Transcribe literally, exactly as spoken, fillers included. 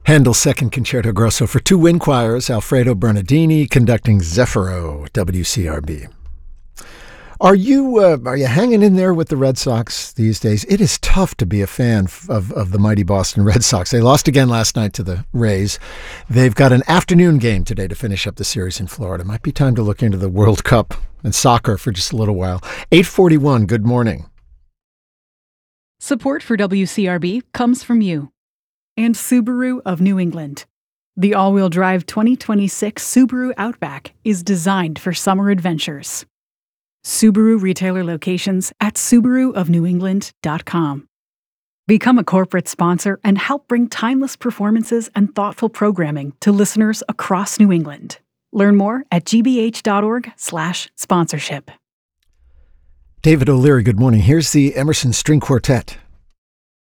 Handel's Second Concerto Grosso for two wind choirs, Alfredo Bernardini conducting Zeffiro, W C R B. Are you uh, are you hanging in there with the Red Sox these days? It is tough to be a fan of, of the mighty Boston Red Sox. They lost again last night to the Rays. They've got an afternoon game today to finish up the series in Florida. Might be time to look into the World Cup and soccer for just a little while. eight forty-one, good morning. Support for W C R B comes from you and Subaru of New England. The all-wheel drive twenty twenty-six Subaru Outback is designed for summer adventures. Subaru retailer locations at subaru of new england dot com. Become a corporate sponsor and help bring timeless performances and thoughtful programming to listeners across New England. Learn more at g b h dot org slash sponsorship. David O'Leary, good morning. Here's the Emerson String Quartet.